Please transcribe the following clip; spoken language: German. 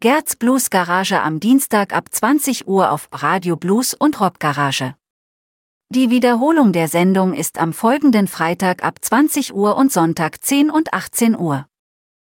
Gerds Blues Garage am Dienstag ab 20 Uhr auf Radio Blues und Rock Garage. Die Wiederholung der Sendung ist am folgenden Freitag ab 20 Uhr und Sonntag 10 und 18 Uhr.